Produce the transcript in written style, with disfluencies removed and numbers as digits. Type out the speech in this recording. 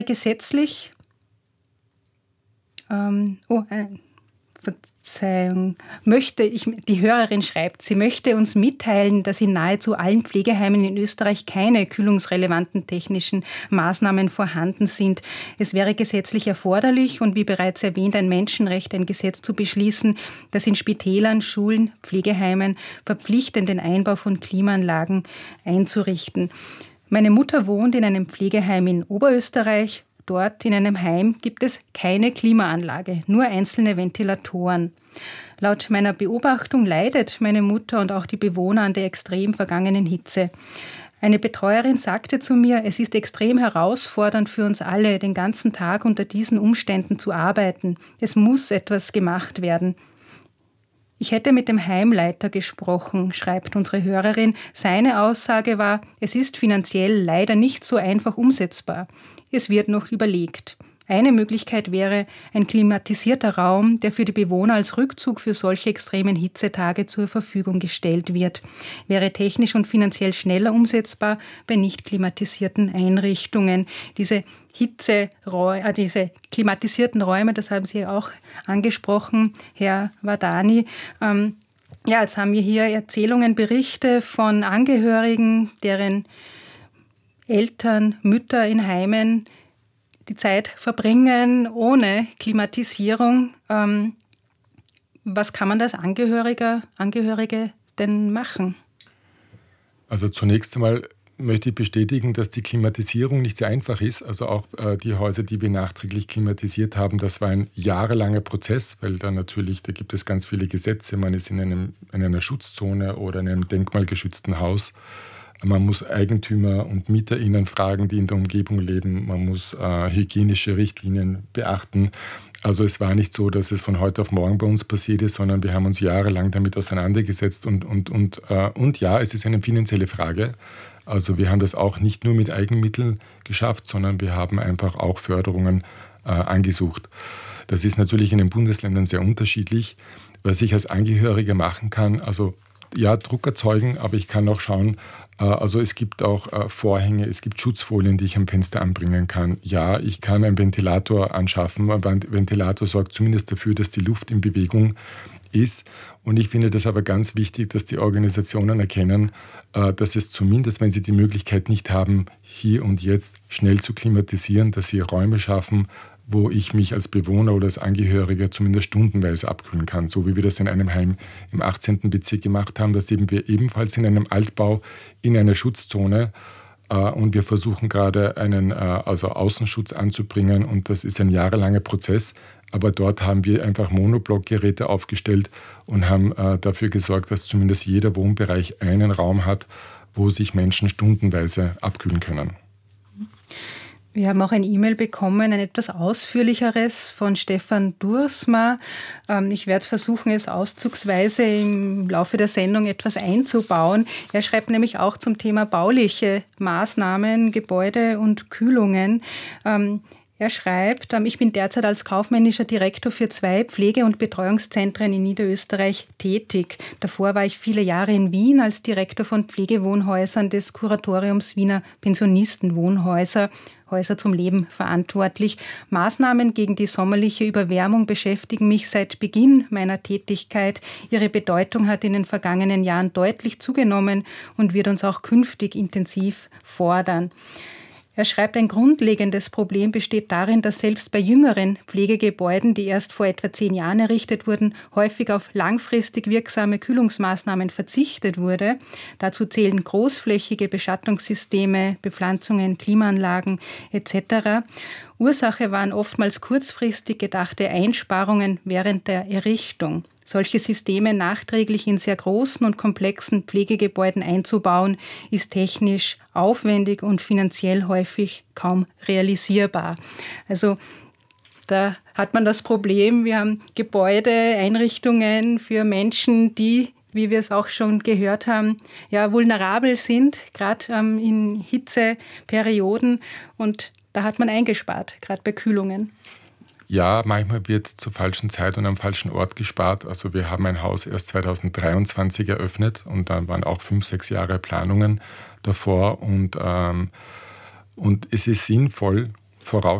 gesetzlich, Verzeihung, die Hörerin schreibt, sie möchte uns mitteilen, dass in nahezu allen Pflegeheimen in Österreich keine kühlungsrelevanten technischen Maßnahmen vorhanden sind. Es wäre gesetzlich erforderlich und wie bereits erwähnt ein Menschenrecht, ein Gesetz zu beschließen, das in Spitälern, Schulen, Pflegeheimen verpflichtend den Einbau von Klimaanlagen einzurichten. Meine Mutter wohnt in einem Pflegeheim in Oberösterreich. Dort in einem Heim gibt es keine Klimaanlage, nur einzelne Ventilatoren. Laut meiner Beobachtung leidet meine Mutter und auch die Bewohner an der extrem vergangenen Hitze. Eine Betreuerin sagte zu mir, es ist extrem herausfordernd für uns alle, den ganzen Tag unter diesen Umständen zu arbeiten. Es muss etwas gemacht werden. Ich hätte mit dem Heimleiter gesprochen, schreibt unsere Hörerin. Seine Aussage war, es ist finanziell leider nicht so einfach umsetzbar. Es wird noch überlegt. Eine Möglichkeit wäre ein klimatisierter Raum, der für die Bewohner als Rückzug für solche extremen Hitzetage zur Verfügung gestellt wird. Wäre technisch und finanziell schneller umsetzbar bei nicht klimatisierten Einrichtungen. Diese diese klimatisierten Räume, das haben Sie auch angesprochen, Herr Vardani. Jetzt haben wir hier Erzählungen, Berichte von Angehörigen, deren Eltern, Mütter in Heimen die Zeit verbringen ohne Klimatisierung. Was kann man als Angehörige denn machen? Also zunächst einmal möchte ich bestätigen, dass die Klimatisierung nicht so einfach ist. Also auch die Häuser, die wir nachträglich klimatisiert haben, das war ein jahrelanger Prozess, weil da gibt es ganz viele Gesetze. Man ist in einer Schutzzone oder in einem denkmalgeschützten Haus. Man muss Eigentümer und MieterInnen fragen, die in der Umgebung leben. Man muss hygienische Richtlinien beachten. Also es war nicht so, dass es von heute auf morgen bei uns passiert ist, sondern wir haben uns jahrelang damit auseinandergesetzt. Und ja, es ist eine finanzielle Frage. Also wir haben das auch nicht nur mit Eigenmitteln geschafft, sondern wir haben einfach auch Förderungen angesucht. Das ist natürlich in den Bundesländern sehr unterschiedlich. Was ich als Angehöriger machen kann, also ja, Druck erzeugen, aber ich kann auch schauen, also es gibt auch Vorhänge, es gibt Schutzfolien, die ich am Fenster anbringen kann. Ja, ich kann einen Ventilator anschaffen. Ein Ventilator sorgt zumindest dafür, dass die Luft in Bewegung ist. Und ich finde das aber ganz wichtig, dass die Organisationen erkennen, dass es zumindest, wenn sie die Möglichkeit nicht haben, hier und jetzt schnell zu klimatisieren, dass sie Räume schaffen, wo ich mich als Bewohner oder als Angehöriger zumindest stundenweise abkühlen kann. So wie wir das in einem Heim im 18. Bezirk gemacht haben. Da sind wir ebenfalls in einem Altbau in einer Schutzzone und wir versuchen gerade einen Außenschutz anzubringen und das ist ein jahrelanger Prozess. Aber dort haben wir einfach Monoblockgeräte aufgestellt und haben dafür gesorgt, dass zumindest jeder Wohnbereich einen Raum hat, wo sich Menschen stundenweise abkühlen können. Wir haben auch ein E-Mail bekommen, ein etwas ausführlicheres von Stefan Dursma. Ich werde versuchen, es auszugsweise im Laufe der Sendung etwas einzubauen. Er schreibt nämlich auch zum Thema bauliche Maßnahmen, Gebäude und Kühlungen. Er schreibt, ich bin derzeit als kaufmännischer Direktor für 2 Pflege- und Betreuungszentren in Niederösterreich tätig. Davor war ich viele Jahre in Wien als Direktor von Pflegewohnhäusern des Kuratoriums Wiener Pensionistenwohnhäuser, Häuser zum Leben verantwortlich. Maßnahmen gegen die sommerliche Überwärmung beschäftigen mich seit Beginn meiner Tätigkeit. Ihre Bedeutung hat in den vergangenen Jahren deutlich zugenommen und wird uns auch künftig intensiv fordern. Er schreibt, ein grundlegendes Problem besteht darin, dass selbst bei jüngeren Pflegegebäuden, die erst vor etwa 10 Jahren errichtet wurden, häufig auf langfristig wirksame Kühlungsmaßnahmen verzichtet wurde. Dazu zählen großflächige Beschattungssysteme, Bepflanzungen, Klimaanlagen etc. Ursache waren oftmals kurzfristig gedachte Einsparungen während der Errichtung. Solche Systeme nachträglich in sehr großen und komplexen Pflegegebäuden einzubauen, ist technisch aufwendig und finanziell häufig kaum realisierbar. Also da hat man das Problem, wir haben Gebäude, Einrichtungen für Menschen, die, wie wir es auch schon gehört haben, ja vulnerabel sind, gerade in Hitzeperioden, und da hat man eingespart, gerade bei Kühlungen. Ja, manchmal wird zur falschen Zeit und am falschen Ort gespart. Also wir haben ein Haus erst 2023 eröffnet und dann waren auch 5-6 Jahre Planungen davor. Und es ist sinnvoll, voraus